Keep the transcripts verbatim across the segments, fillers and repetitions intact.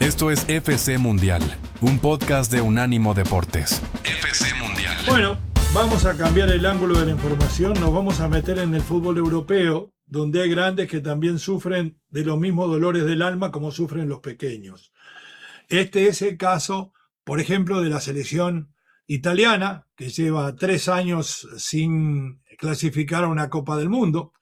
Esto es F C Mundial, un podcast de Unánimo Deportes. F C Mundial. Bueno, vamos a cambiar el ángulo de la información. Nos vamos a meter en el fútbol europeo, donde hay grandes que también sufren de los mismos dolores del alma como sufren los pequeños. Este es el caso, por ejemplo, de la selección italiana, que lleva tres años sin clasificar a una Copa del Mundo.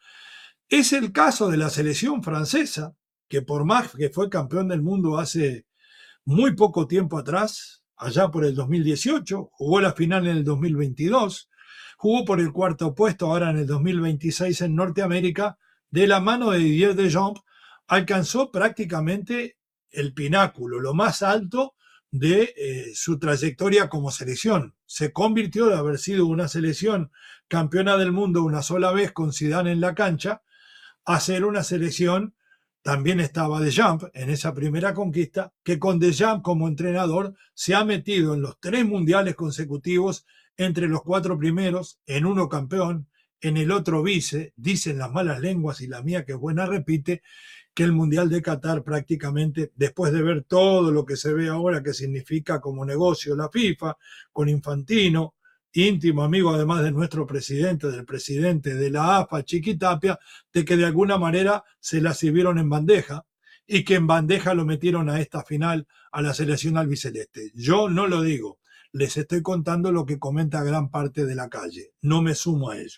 Es el caso de la selección francesa, que por más que fue campeón del mundo hace muy poco tiempo atrás, allá por el dos mil dieciocho, jugó la final en el dos mil veintidós, jugó por el cuarto puesto ahora en el dos mil veintiséis en Norteamérica, de la mano de Didier Deschamps, alcanzó prácticamente el pináculo, lo más alto de eh, su trayectoria como selección. Se convirtió de haber sido una selección campeona del mundo una sola vez con Zidane en la cancha, a ser una selección. También estaba Deschamps en esa primera conquista, que con Deschamps como entrenador se ha metido en los tres mundiales consecutivos entre los cuatro primeros, en uno campeón, en el otro vice. Dicen las malas lenguas, y la mía que es buena repite, que el Mundial de Qatar prácticamente, después de ver todo lo que se ve ahora que significa como negocio la FIFA, con Infantino, íntimo amigo además de nuestro presidente, del presidente de la A F A, Chiqui Tapia, de que de alguna manera se la sirvieron en bandeja y que en bandeja lo metieron a esta final a la selección albiceleste. Yo no lo digo, les estoy contando lo que comenta gran parte de la calle, no me sumo a ello.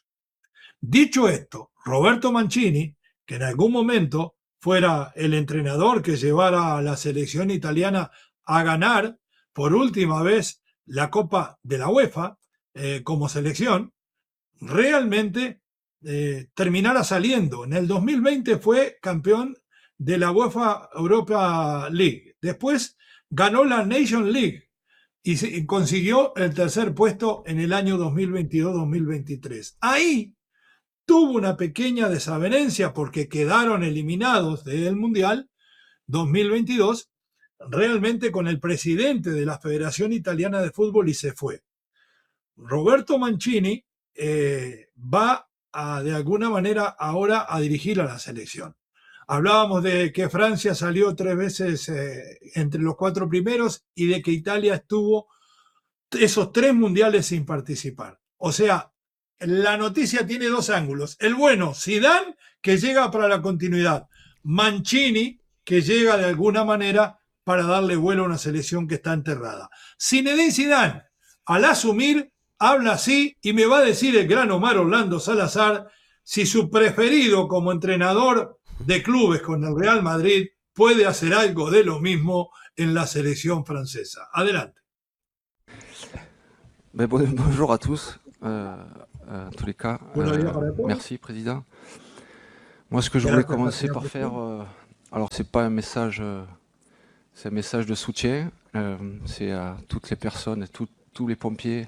Dicho esto, Roberto Mancini, que en algún momento fuera el entrenador que llevara a la selección italiana a ganar por última vez la Copa de la UEFA, Eh, como selección, realmente eh, terminara saliendo. En el dos mil veinte fue campeón de la UEFA Europa League. Después ganó la Nation League y, se, y consiguió el tercer puesto en el año dos mil veintidós dos mil veintitrés. Ahí tuvo una pequeña desavenencia porque quedaron eliminados del Mundial dos mil veintidós realmente con el presidente de la Federación Italiana de Fútbol y se fue. Roberto Mancini eh, va a, de alguna manera ahora a dirigir a la selección. Hablábamos de que Francia salió tres veces eh, entre los cuatro primeros y de que Italia estuvo esos tres mundiales sin participar. O sea, la noticia tiene dos ángulos. El bueno, Zidane, que llega para la continuidad. Mancini, que llega de alguna manera para darle vuelo a una selección que está enterrada. Zinedine Zidane, al asumir, habla así y me va a decir el gran Omar Orlando Salazar si su preferido como entrenador de clubes con el Real Madrid puede hacer algo de lo mismo en la selección francesa. Adelante. Ben, bon, bonjour à tous, euh, euh, en tous les cas. Euh, merci, Président. Moi, ce que je voulais commencer par faire, euh, alors c'est pas un message, euh, c'est un message de soutien. Euh, c'est à toutes les personnes, tout, tous les pompiers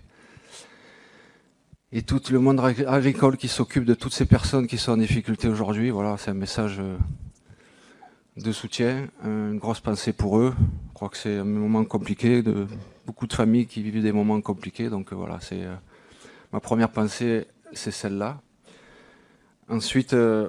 et tout le monde agricole qui s'occupe de toutes ces personnes qui sont en difficulté aujourd'hui. Voilà, c'est un message de soutien, une grosse pensée pour eux. Je crois que c'est un moment compliqué, de beaucoup de familles qui vivent des moments compliqués. Donc voilà, c'est euh, ma première pensée, c'est celle-là. Ensuite, euh,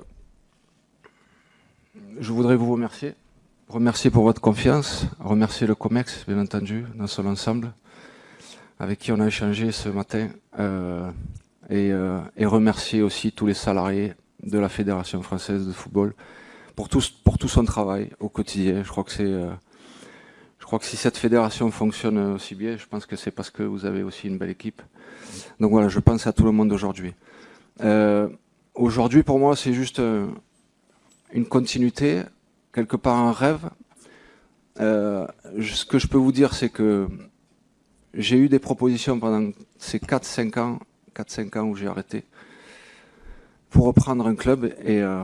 je voudrais vous remercier, remercier pour votre confiance, remercier le COMEX, bien entendu, dans son ensemble, avec qui on a échangé ce matin, euh, et, euh, et remercier aussi tous les salariés de la Fédération française de football pour tout, pour tout son travail au quotidien. Je crois que c'est, euh, je crois que si cette fédération fonctionne aussi bien, je pense que c'est parce que vous avez aussi une belle équipe. Donc voilà, je pense à tout le monde aujourd'hui. Euh, aujourd'hui, pour moi, c'est juste euh, une continuité, quelque part un rêve. Euh, ce que je peux vous dire, c'est que j'ai eu des propositions pendant ces quatre cinq ans, quatre cinq ans où j'ai arrêté, pour reprendre un club, et, euh,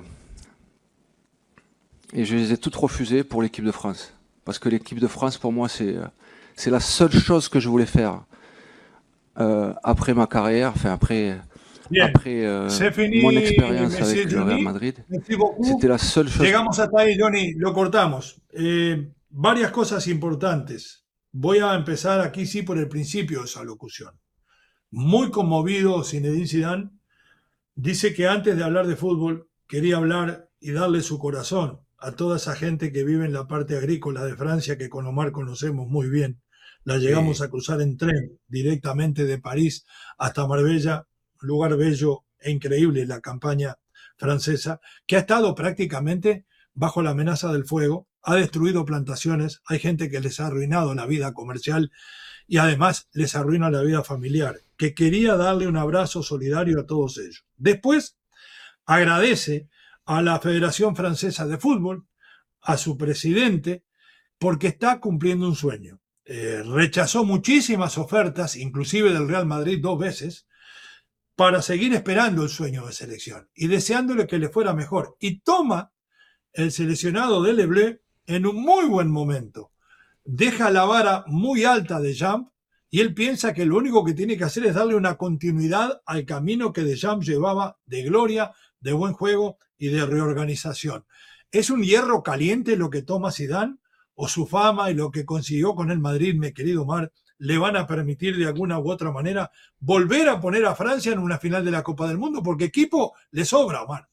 et je les ai toutes refusées pour l'équipe de France. Parce que l'équipe de France, pour moi, c'est, c'est la seule chose que je voulais faire euh, après ma carrière, enfin après, après euh, fini, mon expérience avec Johnny, le Real Madrid. C'était la seule chose. Llegamos hasta ahí, Johnny, lo cortamos. Eh, varias cosas importantes. Voy a empezar aquí sí por el principio de esa locución. Muy conmovido Zinedine Zidane dice que antes de hablar de fútbol quería hablar y darle su corazón a toda esa gente que vive en la parte agrícola de Francia, que con Omar conocemos muy bien. La llegamos Sí. a cruzar en tren directamente de París hasta Marbella, lugar bello e increíble, la campaña francesa, que ha estado prácticamente bajo la amenaza del fuego, ha destruido plantaciones, hay gente que les ha arruinado la vida comercial y además les arruina la vida familiar, que quería darle un abrazo solidario a todos ellos. Después agradece a la Federación Francesa de Fútbol, a su presidente, porque está cumpliendo un sueño. Eh, rechazó muchísimas ofertas, inclusive del Real Madrid dos veces, para seguir esperando el sueño de selección y deseándole que le fuera mejor. Y toma el seleccionado de Le Bleu en un muy buen momento. Deja la vara muy alta de Deschamps y él piensa que lo único que tiene que hacer es darle una continuidad al camino que Deschamps llevaba de gloria, de buen juego y de reorganización. ¿Es un hierro caliente lo que toma Zidane? ¿O su fama y lo que consiguió con el Madrid, mi querido Omar, le van a permitir de alguna u otra manera volver a poner a Francia en una final de la Copa del Mundo? Porque equipo le sobra, Omar.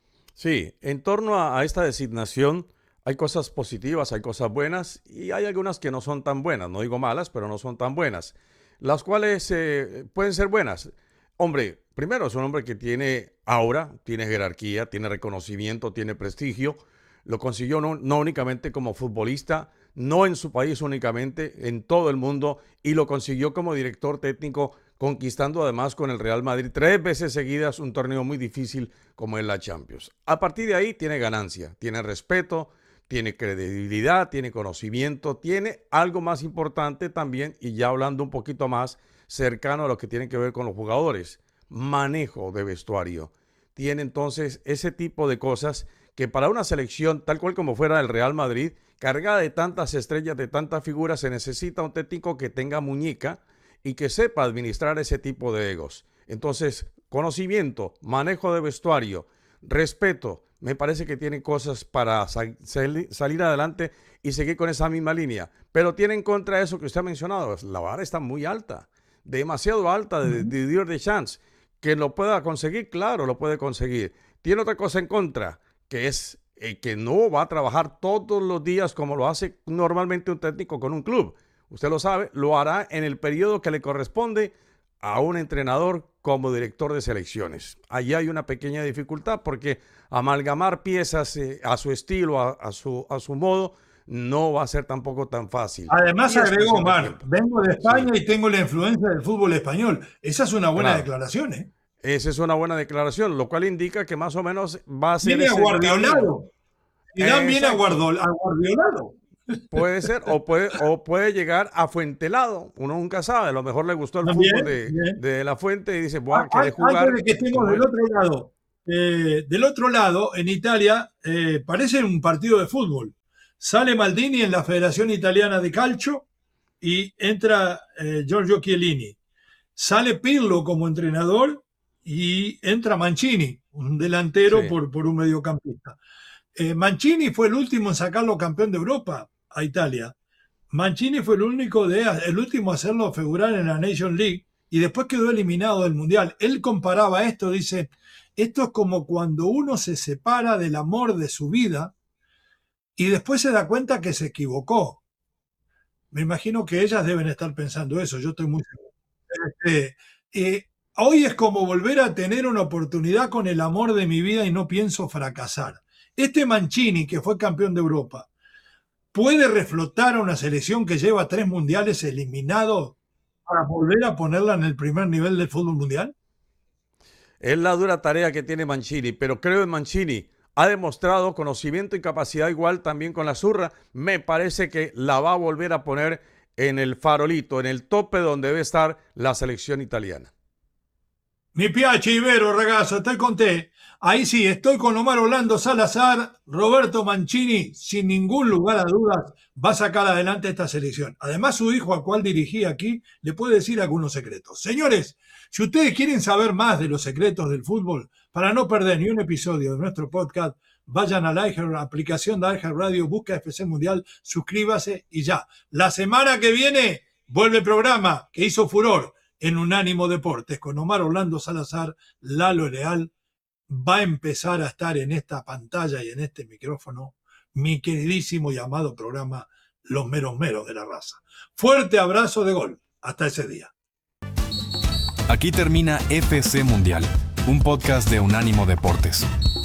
Sí, en torno a, a esta designación hay cosas positivas, hay cosas buenas y hay algunas que no son tan buenas, no digo malas, pero no son tan buenas, las cuales eh, pueden ser buenas. Hombre, primero es un hombre que tiene aura, tiene jerarquía, tiene reconocimiento, tiene prestigio, lo consiguió no, no únicamente como futbolista, no en su país únicamente, en todo el mundo, y lo consiguió como director técnico, conquistando además con el Real Madrid tres veces seguidas un torneo muy difícil como es la Champions. A partir de ahí tiene ganancia, tiene respeto, tiene credibilidad, tiene conocimiento, tiene algo más importante también, y ya hablando un poquito más cercano a lo que tiene que ver con los jugadores, manejo de vestuario. Tiene entonces ese tipo de cosas que para una selección, tal cual como fuera el Real Madrid, cargada de tantas estrellas, de tantas figuras, se necesita un técnico que tenga muñeca y que sepa administrar ese tipo de egos. Entonces, conocimiento, manejo de vestuario, respeto, me parece que tienen cosas para sal salir adelante y seguir con esa misma línea. Pero tiene en contra eso que usted ha mencionado, la vara está muy alta, demasiado alta de Didier Deschamps. Que lo pueda conseguir, claro, lo puede conseguir. Tiene otra cosa en contra, que es eh, que no va a trabajar todos los días como lo hace normalmente un técnico con un club. Usted lo sabe, lo hará en el periodo que le corresponde a un entrenador como director de selecciones. Allí hay una pequeña dificultad porque amalgamar piezas eh, a su estilo, a, a, su, a su modo, no va a ser tampoco tan fácil. Además, Y es agregó cuestión de Omar, tiempo. vengo de España Sí. y tengo la influencia del fútbol español. Esa es una buena Claro. declaración, ¿eh? Esa es una buena declaración, lo cual indica que más o menos va a ser Viene ese el camino. aguardiolado. Zidane viene Exacto. aguardo- aguardiolado. Puede ser, o puede, o puede llegar a Fuentelado. Uno nunca sabe. A lo mejor le gustó el También, fútbol de, bien. de la Fuente y dice, voy a A- querer a- jugar. Antes de que estemos como del él. otro lado, eh, del otro lado, en Italia, eh, parece un partido de fútbol. Sale Maldini en la Federación Italiana de Calcio y entra eh, Giorgio Chiellini. Sale Pirlo como entrenador y entra Mancini, un delantero Sí. por, por un mediocampista. Eh, Mancini fue el último en sacarlo campeón de Europa a Italia. Mancini fue el único de, el último a hacerlo figurar en la Nation League y después quedó eliminado del Mundial. Él comparaba esto, dice, esto es como cuando uno se separa del amor de su vida y después se da cuenta que se equivocó. Me imagino que ellas deben estar pensando eso, yo estoy muy seguro. Este, eh, hoy es como volver a tener una oportunidad con el amor de mi vida y no pienso fracasar. Este Mancini, que fue campeón de Europa, ¿puede reflotar a una selección que lleva tres mundiales eliminados para volver a ponerla en el primer nivel del fútbol mundial? Es la dura tarea que tiene Mancini, pero creo en Mancini. Ha demostrado conocimiento y capacidad igual también con la zurra. Me parece que la va a volver a poner en el farolito, en el tope donde debe estar la selección italiana. Mi piace, Ibero, ragazzo, te conté. Ahí sí, estoy con Omar Orlando Salazar. Roberto Mancini, sin ningún lugar a dudas, va a sacar adelante esta selección. Además, su hijo, al cual dirigí aquí, le puede decir algunos secretos. Señores, si ustedes quieren saber más de los secretos del fútbol, para no perder ni un episodio de nuestro podcast, vayan a la aplicación de iHeartRadio, busca F C Mundial, suscríbase y ya. La semana que viene vuelve el programa que hizo furor en Unánimo Deportes con Omar Orlando Salazar. Lalo Leal va a empezar a estar en esta pantalla y en este micrófono mi queridísimo y amado programa Los Meros Meros de la Raza. Fuerte abrazo de gol. Hasta ese día. Aquí termina F C Mundial, un podcast de Unánimo Deportes.